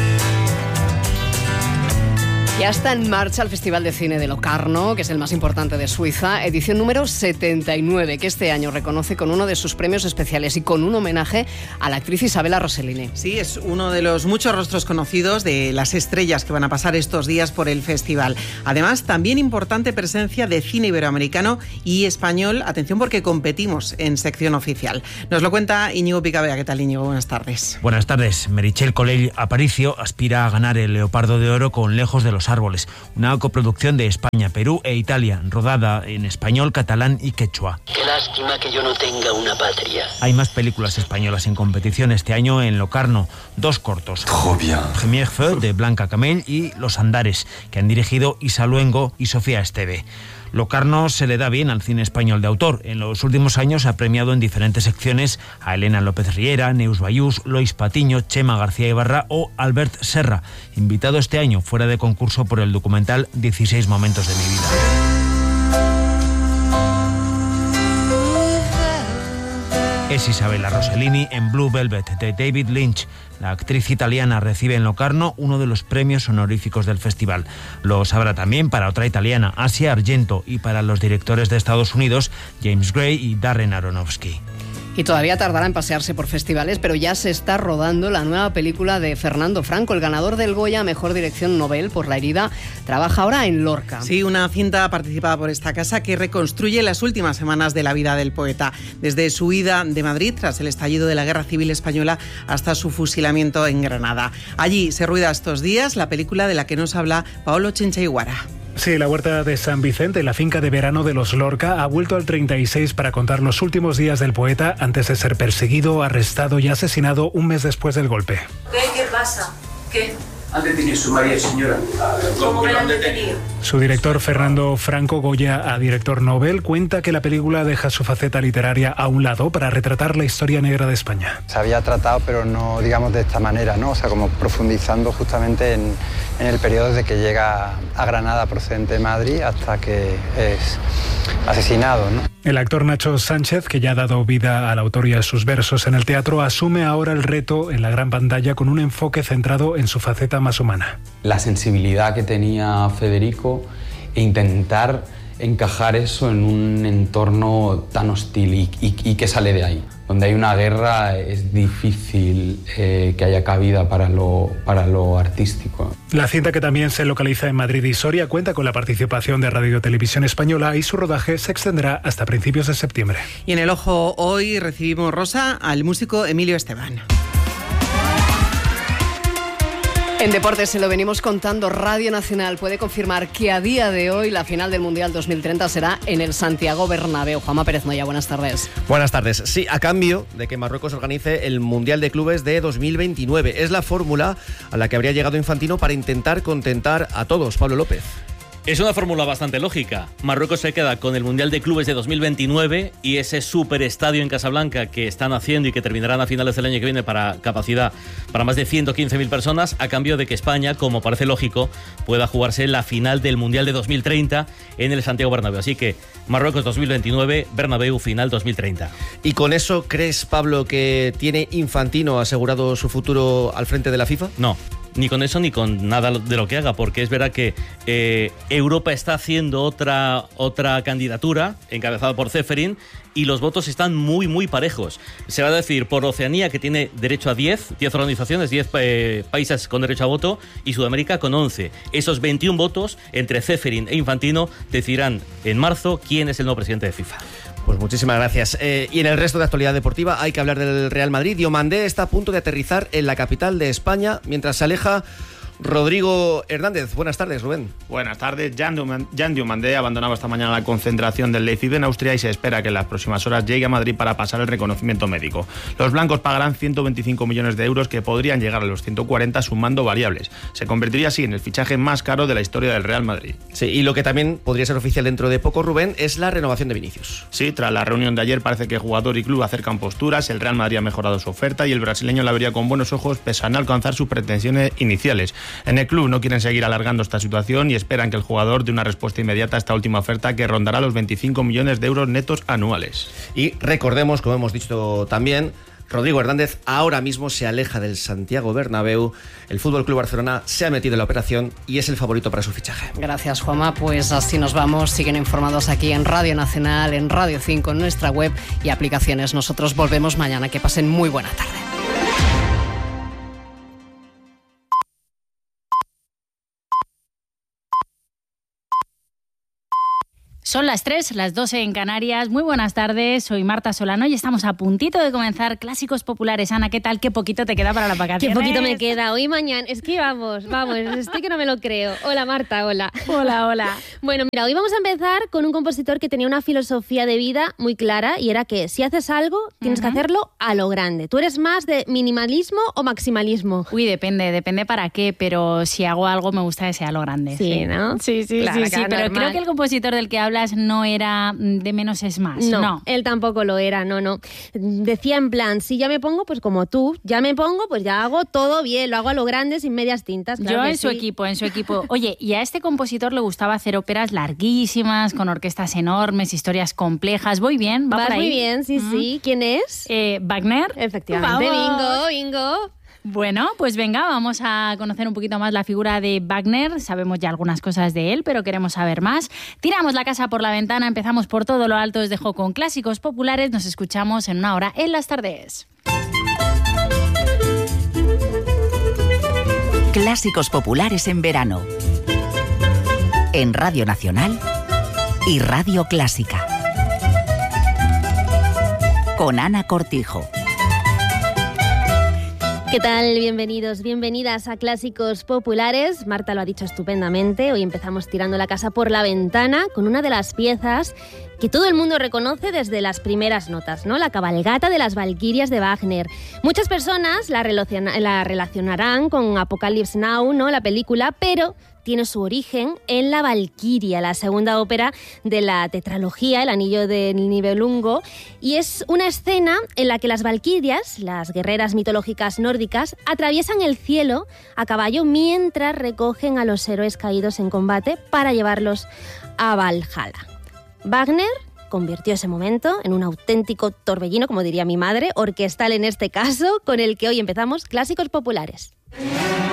Ya está en marcha el Festival de Cine de Locarno, que es el más importante de Suiza, edición número 79, que este año reconoce con uno de sus premios especiales y con un homenaje a la actriz Isabella Rossellini. Sí, es uno de los muchos rostros conocidos de las estrellas que van a pasar estos días por el festival. Además, también importante presencia de cine iberoamericano y español. Atención, porque competimos en sección oficial. Nos lo cuenta Íñigo Picabea. ¿Qué tal, Íñigo? Buenas tardes. Buenas tardes. Meritxell Colell Aparicio aspira a ganar el Leopardo de Oro con Lejos de los Árboles, una coproducción de España, Perú e Italia, rodada en español, catalán y quechua. Qué lástima que yo no tenga una patria. Hay más películas españolas en competición este año en Locarno, 2 cortos. Premier Feu, de Blanca Camell, y Los Andares, que han dirigido Isa Luengo y Sofía Esteve. Locarno se le da bien al cine español de autor. En los últimos años ha premiado en diferentes secciones a Elena López Riera, Neus Bayús, Lois Patiño, Chema García Ibarra o Albert Serra, invitado este año fuera de concurso por el documental 16 momentos de mi vida. Es Isabella Rossellini en Blue Velvet, de David Lynch. La actriz italiana recibe en Locarno uno de los premios honoríficos del festival. Lo sabrá también para otra italiana, Asia Argento, y para los directores de Estados Unidos, James Gray y Darren Aronofsky. Y todavía tardará en pasearse por festivales, pero ya se está rodando la nueva película de Fernando Franco, el ganador del Goya a Mejor Dirección Nobel por La herida. Trabaja ahora en Lorca. Sí, una cinta participada por esta casa que reconstruye las últimas semanas de la vida del poeta, desde su huida de Madrid tras el estallido de la Guerra Civil Española hasta su fusilamiento en Granada. Allí se rueda estos días la película de la que nos habla Paolo Chinchayguara. Sí, la huerta de San Vicente, la finca de verano de los Lorca, ha vuelto al 36 para contar los últimos días del poeta antes de ser perseguido, arrestado y asesinado un mes después del golpe. ¿Qué pasa? ¿Qué? Han detenido a su marido, señora. ¿Cómo me lo han detenido? Su director, Fernando Franco, Goya a director Nobel, cuenta que la película deja su faceta literaria a un lado para retratar la historia negra de España. Se había tratado, pero no, digamos, de esta manera, ¿no? O sea, como profundizando justamente en el periodo desde que llega a Granada procedente de Madrid hasta que es asesinado, ¿no? El actor Nacho Sánchez, que ya ha dado vida al autor y a sus versos en el teatro, asume ahora el reto en la gran pantalla con un enfoque centrado en su faceta más humana. La sensibilidad que tenía Federico e intentar encajar eso en un entorno tan hostil y que sale de ahí. Donde hay una guerra es difícil que haya cabida para lo artístico. La cinta, que también se localiza en Madrid y Soria, cuenta con la participación de Radio Televisión Española y su rodaje se extenderá hasta principios de septiembre. Y en El Ojo hoy recibimos, Rosa, al músico Emilio Esteban. En deportes se lo venimos contando. Radio Nacional puede confirmar que a día de hoy la final del Mundial 2030 será en el Santiago Bernabéu. Juanma Pérez Moya, buenas tardes. Buenas tardes. Sí, a cambio de que Marruecos organice el Mundial de Clubes de 2029. Es la fórmula a la que habría llegado Infantino para intentar contentar a todos. Pablo López. Es una fórmula bastante lógica. Marruecos se queda con el Mundial de Clubes de 2029 y ese superestadio en Casablanca que están haciendo y que terminarán a finales del año que viene para capacidad para más de 115.000 personas, a cambio de que España, como parece lógico, pueda jugarse la final del Mundial de 2030 en el Santiago Bernabéu. Así que Marruecos 2029, Bernabéu final 2030. ¿Y con eso crees, Pablo, que tiene Infantino asegurado su futuro al frente de la FIFA? No. Ni con eso ni con nada de lo que haga, porque es verdad que Europa está haciendo otra candidatura encabezada por Ceferin y los votos están muy, muy parejos. Se va a decir por Oceanía, que tiene derecho a 10 organizaciones, 10 países con derecho a voto, y Sudamérica con 11. Esos 21 votos entre Ceferin e Infantino decidirán en marzo quién es el nuevo presidente de FIFA. Pues muchísimas gracias. Y en el resto de actualidad deportiva hay que hablar del Real Madrid. Diomandé está a punto de aterrizar en la capital de España mientras se aleja Rodrigo Hernández, buenas tardes, Rubén. Buenas tardes. Jan Diomandé abandonaba esta mañana la concentración del Leipzig en Austria y se espera que en las próximas horas llegue a Madrid para pasar el reconocimiento médico. Los blancos pagarán 125 millones de euros que podrían llegar a los 140 sumando variables. Se convertiría así en el fichaje más caro de la historia del Real Madrid. Sí, y lo que también podría ser oficial dentro de poco, Rubén, es la renovación de Vinicius. Sí, tras la reunión de ayer parece que jugador y club acercan posturas, el Real Madrid ha mejorado su oferta y el brasileño la vería con buenos ojos pese a no alcanzar sus pretensiones iniciales. En el club no quieren seguir alargando esta situación y esperan que el jugador dé una respuesta inmediata a esta última oferta que rondará los 25 millones de euros netos anuales. Y recordemos, como hemos dicho también, Rodrigo Hernández ahora mismo se aleja del Santiago Bernabéu. El FC Barcelona se ha metido en la operación y es el favorito para su fichaje. Gracias, Juanma. Pues así nos vamos. Siguen informados aquí en Radio Nacional, en Radio 5, en nuestra web y aplicaciones. Nosotros volvemos mañana. Que pasen muy buena tarde. Son las 3, las 12 en Canarias. Muy buenas tardes, soy Marta Solano y estamos a puntito de comenzar Clásicos Populares. Ana, ¿qué tal? ¿Qué poquito te queda para las vacaciones? Qué poquito me queda. Hoy y mañana. Es que vamos, estoy que no me lo creo. Hola Marta, hola. Hola. Bueno, mira, hoy vamos a empezar con un compositor que tenía una filosofía de vida muy clara y era que si haces algo, tienes que hacerlo a lo grande. ¿Tú eres más de minimalismo o maximalismo? Uy, depende para qué, pero si hago algo me gusta que sea a lo grande. Sí, ¿no? Sí, claro, pero normal. creo que el compositor del que hablas no era de menos es más. No, él tampoco lo era, no. Decía en plan, si ya me pongo, pues como tú, ya me pongo, pues ya hago todo bien, lo hago a lo grande, sin medias tintas. Claro. Yo en su equipo. Oye, y a este compositor le gustaba hacer óperas larguísimas, con orquestas enormes, historias complejas. ¿Voy bien? ¿Va por ahí? Muy bien, sí. ¿Quién es? Wagner. Efectivamente, bingo. Bueno, pues venga, vamos a conocer un poquito más la figura de Wagner. Sabemos ya algunas cosas de él, pero queremos saber más. Tiramos la casa por la ventana, empezamos por todo lo alto desde Jo con Clásicos Populares. Nos escuchamos en una hora en las tardes. Clásicos Populares en verano. En Radio Nacional y Radio Clásica. Con Ana Cortijo. ¿Qué tal? Bienvenidos, bienvenidas a Clásicos Populares. Marta lo ha dicho estupendamente. Hoy empezamos tirando la casa por la ventana con una de las piezas que todo el mundo reconoce desde las primeras notas, ¿no? La cabalgata de las Valquirias de Wagner. Muchas personas la relacionarán con Apocalypse Now, ¿no? La película, pero tiene su origen en La Valquiria, la segunda ópera de la tetralogía, El Anillo del Nibelungo, y es una escena en la que las valquirias, las guerreras mitológicas nórdicas, atraviesan el cielo a caballo mientras recogen a los héroes caídos en combate para llevarlos a Valhalla. Wagner convirtió ese momento en un auténtico torbellino, como diría mi madre, orquestal en este caso, con el que hoy empezamos Clásicos Populares.